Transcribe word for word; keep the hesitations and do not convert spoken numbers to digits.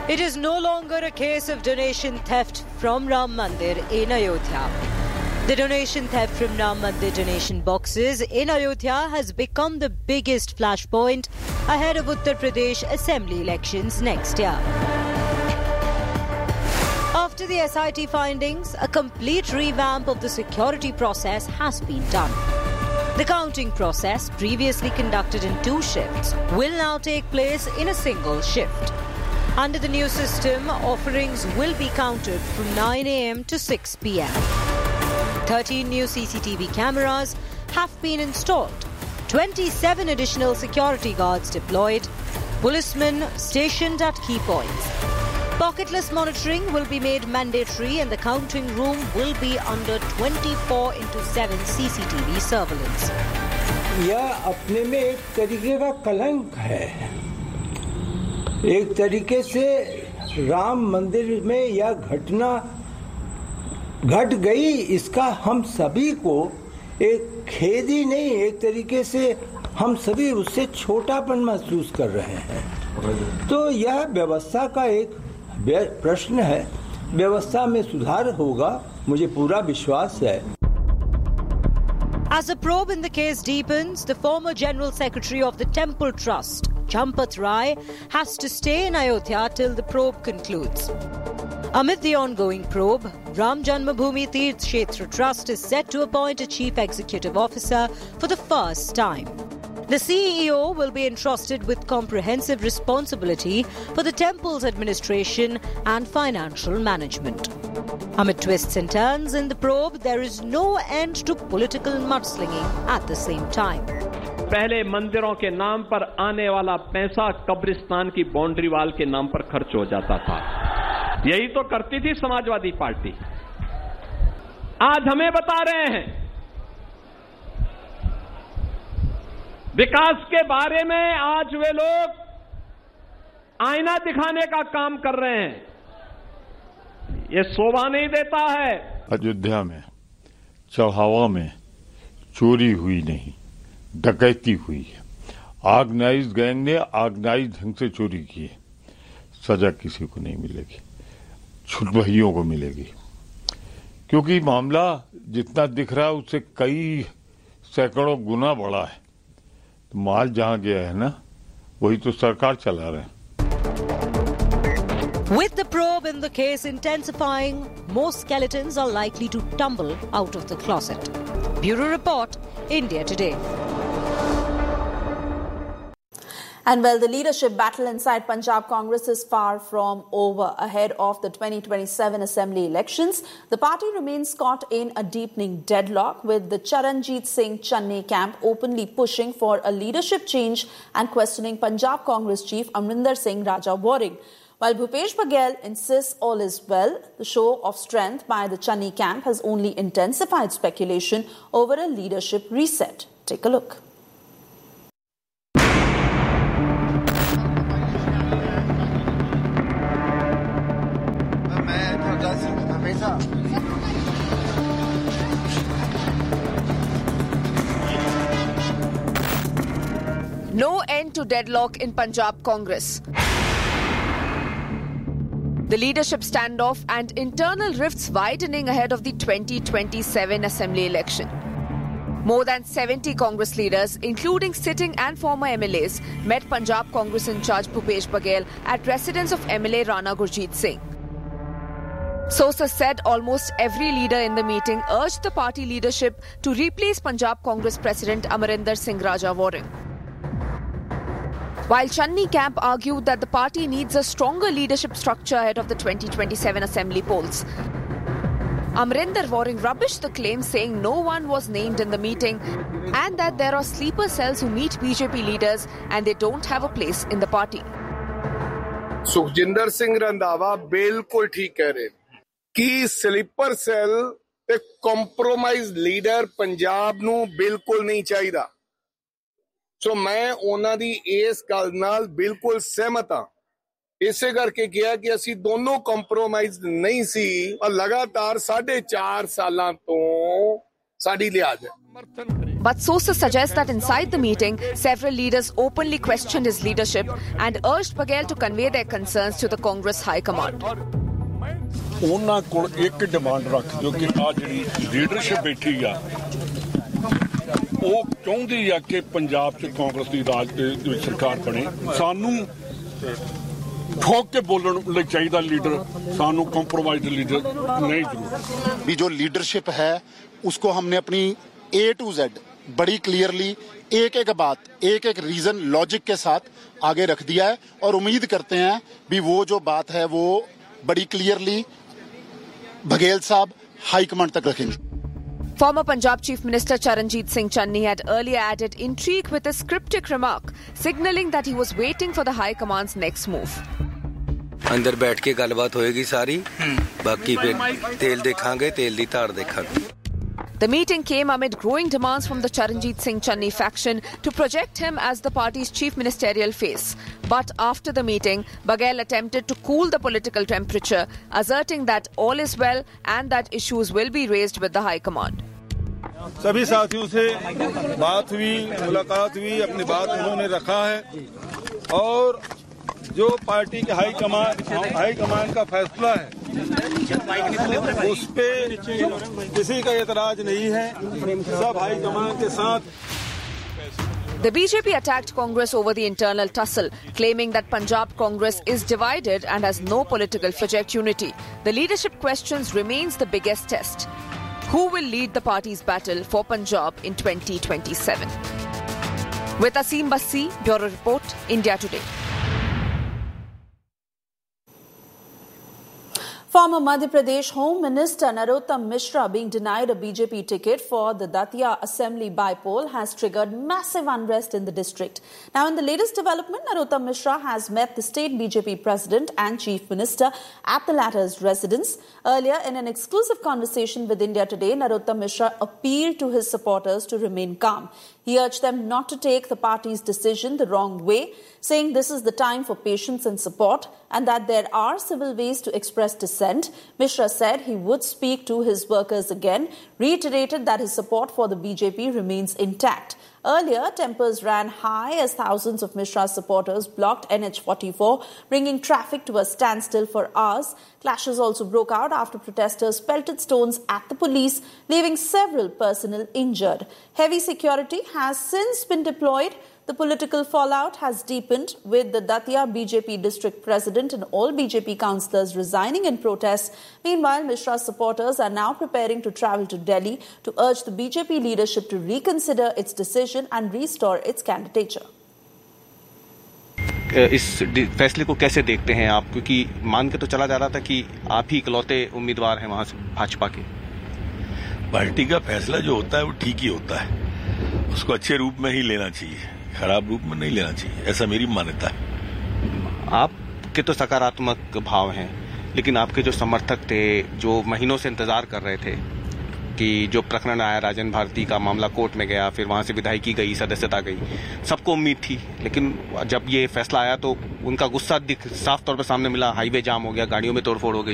It is no longer a case of donation theft from Ram Mandir in Ayodhya. The donation theft from Ram Mandir donation boxes in Ayodhya has become the biggest flashpoint ahead of Uttar Pradesh Assembly elections next year. After the S I T findings, a complete revamp of the security process has been done. The counting process, previously conducted in two shifts, will now take place in a single shift. Under the new system, offerings will be counted from nine a.m. to six p.m. thirteen new C C T V cameras have been installed, twenty-seven additional security guards deployed, policemen stationed at key points. Pocketless monitoring will be made mandatory and the counting room will be under twenty-four into seven C C T V surveillance. यह अपने में एक तरीके का कलंक है। एक तरीके से राम मंदिर में यह घटना घट गई, इसका हम सभी को एक खेद ही नहीं, एक तरीके से हम सभी उससे छोटापन महसूस कर रहे हैं। तो यह व्यवस्था का एक प्रश्न है, व्यवस्था में सुधार होगा, मुझे पूरा विश्वास है। As the probe in the case deepens, the former General Secretary of the Temple Trust, Champat Rai, has to stay in Ayodhya till the probe concludes. Amid the ongoing probe, Ram Janmabhoomi Tirth Kshetra Trust is set to appoint a Chief Executive Officer for the first time. The C E O will be entrusted with comprehensive responsibility for the temple's administration and financial management. Amid twists and turns in the probe, there is no end to political mudslinging at the same time. पहले मंदिरों के नाम पर आने वाला पैसा कब्रिस्तान की बाउंड्री वाल के नाम पर खर्च हो जाता था। यही तो करती थी समाजवादी पार्टी। आज हमें बता रहे हैं विकास के बारे में, आज वे लोग आईना दिखाने का काम कर रहे हैं। ये शोभा नहीं देता है। अयोध्या में चढ़ावा में चोरी हुई नहीं, डकैती हुई है। ऑर्गेनाइज्ड गैंग ने ऑर्गेनाइज्ड ढंग से चोरी की है। सजा किसी को नहीं मिलेगी, छुटभइयों को मिलेगी, क्योंकि मामला जितना दिख रहा है उससे कई सैकड़ों गुना बड़ा है। तो माल जहां गया है ना, वही तो सरकार चला रहे हैं। With the probe in the case intensifying, more skeletons are likely to tumble out of the closet. Bureau Report, India Today. And well, the leadership battle inside Punjab Congress is far from over. Ahead of the twenty twenty-seven Assembly elections, the party remains caught in a deepening deadlock, with the Charanjit Singh Channi camp openly pushing for a leadership change and questioning Punjab Congress chief Amrinder Singh Raja Waring. While Bhupesh Baghel insists all is well, the show of strength by the Channi camp has only intensified speculation over a leadership reset. Take a look. No end to deadlock in Punjab Congress. The leadership standoff and internal rifts widening ahead of the twenty twenty-seven Assembly election. More than seventy Congress leaders, including sitting and former M L As, met Punjab Congress in charge Bhupesh Baghel at residence of M L A Rana Gurjeet Singh. Sources said almost every leader in the meeting urged the party leadership to replace Punjab Congress President Amarinder Singh Raja Waring. While Channi camp argued that the party needs a stronger leadership structure ahead of the twenty twenty-seven Assembly polls, Amarinder Waring rubbished the claim, saying no one was named in the meeting and that there are sleeper cells who meet B J P leaders and they don't have a place in the party. Sukhjinder Singh Randhawa बिल्कुल ठीक कह रहे कि sleeper cell ते compromise leader Punjab नू बिल्कुल नहीं चाहिदा। सो मैं उन्हां दी इस गल नाल बिल्कुल सहमत हां। इसे करके किया कि असी दोनों कॉम्प्रोमाइज नहीं सी और लगातार साढ़े चार सालां तो साडी लिहाज है। But sources suggest that inside the meeting, several leaders openly questioned his leadership and urged Baghel to convey their concerns to the Congress High Command. ਉਹਨਾਂ ਕੋਲ ਇੱਕ ਡਿਮਾਂਡ ਰੱਖ ਜੋ ਕਿ ਆ ਜਿਹੜੀ ਲੀਡਰਸ਼ਿਪ ਬੈਠੀ ਆ ਉਹ ਚਾਹੁੰਦੀ ਆ ਕਿ ਪੰਜਾਬ 'ਚ ਕਾਂਗਰਸ ਦੀ ਰਾਜ ਦੀ ਸਰਕਾਰ ਬਣੇ। ਸਾਨੂੰ ਠੋਕ ਕੇ ਬੋਲਣ ਲਈ ਚਾਹੀਦਾ ਲੀਡਰ, ਸਾਨੂੰ ਕੰਪਰੋਮਾਈਜ਼ ਲੀਡਰ नहीं जरूर। भी जो लीडरशिप है उसको हमने अपनी ए टू जेड बड़ी क्लियरली एक एक बात एक एक रीजन लॉजिक के साथ आगे रख दिया है और उम्मीद करते हैं भी वो जो बात है वो बड़ी क्लियरली बघेल साहब हाईकमांड तक रखेंगे। Former Punjab Chief Minister Charanjit Singh Channi had earlier added intrigue with a cryptic remark, signalling that he was waiting for the High Command's next move. अंदर बैठ के गलबात होएगी सारी, बाकी फिर तेल देखांगे, तेल दी धार देखांगे। The meeting came amid growing demands from the Charanjit Singh Channi faction to project him as the party's chief ministerial face. But after the meeting, Baghel attempted to cool the political temperature, asserting that all is well and that issues will be raised with the High Command. सभी साथियों से बात हुई, मुलाकात हुई, अपनी बात उन्होंने रखा है और जो पार्टी के हाई कमान हाई कमान का फैसला है उस पे किसी का एतराज नहीं है, सब हाई कमान के साथ। The B J P attacked Congress over the internal tussle, claiming that Punjab Congress is divided and has no political project unity. The leadership questions remains the biggest test. Who will lead the party's battle for Punjab in twenty twenty-seven? With Asim Bassi, Bureau Report, India Today. Former Madhya Pradesh Home Minister Narottam Mishra being denied a B J P ticket for the Datia Assembly by-poll has triggered massive unrest in the district. Now, in the latest development, Narottam Mishra has met the state B J P president and chief minister at the latter's residence. Earlier, in an exclusive conversation with India Today, Narottam Mishra appealed to his supporters to remain calm. He urged them not to take the party's decision the wrong way, saying this is the time for patience and support and that there are civil ways to express dissent. Mishra said he would speak to his workers again, reiterated that his support for the B J P remains intact. Earlier, tempers ran high as thousands of Mishra's supporters blocked N H forty-four, bringing traffic to a standstill for hours. Clashes also broke out after protesters pelted stones at the police, leaving several personnel injured. Heavy security has since been deployed. The political fallout has deepened, with the Datia B J P district president and all B J P councillors resigning in protest. Meanwhile, Mishra's supporters are now preparing to travel to Delhi to urge the B J P leadership to reconsider its decision and restore its candidature. इस फैसले को कैसे देखते हैं आप, क्योंकि मान के तो चला जा रहा था कि आप ही इकलौते उम्मीदवार हैं वहां से भाजपा के। पार्टी का फैसला जो होता है वो ठीक ही होता है, उसको अच्छे रूप में ही लेना चाहिए, खराब रूप में नहीं लेना चाहिए, ऐसा मेरी मान्यता है। आपके तो सकारात्मक भाव हैं, लेकिन आपके जो समर्थक थे, जो महीनों से इंतजार कर रहे थे कि जो प्रकरण आया राजन भारती का मामला कोर्ट में गया, फिर वहां से विधायकी गई, सदस्यता गई, सबको उम्मीद थी, लेकिन जब ये फैसला आया तो उनका गुस्सा दिख साफ तौर पर सामने मिला। हाईवे जाम हो गया, गाड़ियों में तोड़फोड़ हो गई।